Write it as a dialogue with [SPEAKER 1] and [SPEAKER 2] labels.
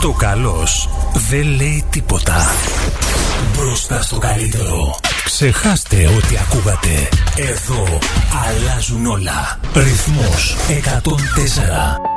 [SPEAKER 1] Το καλός δεν λέει τίποτα. Μπροστά στο καλύτερο. Ξεχάστε ό,τι ακούγατε. Εδώ αλλάζουν όλα. Ρυθμός 104.